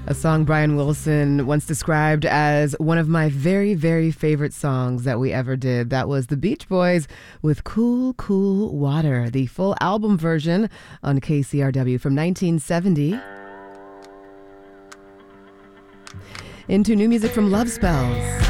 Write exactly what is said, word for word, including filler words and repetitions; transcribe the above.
A song Brian Wilson once described as one of my very, very favorite songs that we ever did. That was the Beach Boys with Cool, Cool Water, the full album version on K C R W from nineteen seventy. Into new music from Love Spells.